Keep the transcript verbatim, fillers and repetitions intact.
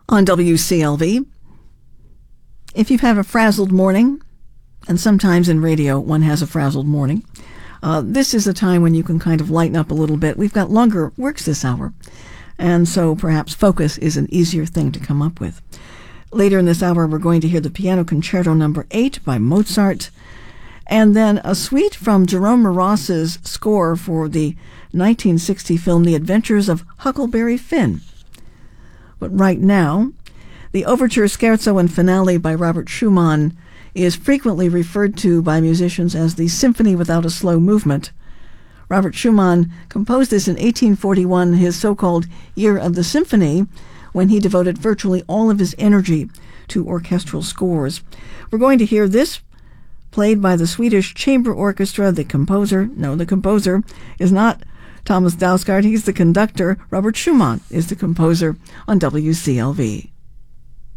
on W C L V. If you've had a frazzled morning, and sometimes in radio one has a frazzled morning, uh, this is a time when you can kind of lighten up a little bit. We've got longer works this hour, and so perhaps focus is an easier thing to come up with. Later in this hour, we're going to hear the Piano Concerto number eight by Mozart, and then a suite from Jerome Moros's score for the nineteen sixty film The Adventures of Huckleberry Finn. But right now, the Overture, Scherzo, and Finale by Robert Schumann is frequently referred to by musicians as the Symphony Without a Slow Movement. Robert Schumann composed this in eighteen forty-one, his so-called Year of the Symphony, when he devoted virtually all of his energy to orchestral scores. We're going to hear this played by the Swedish Chamber Orchestra. The composer, no, the composer is not Thomas Dausgaard. He's the conductor. Robert Schumann is the composer on W C L V.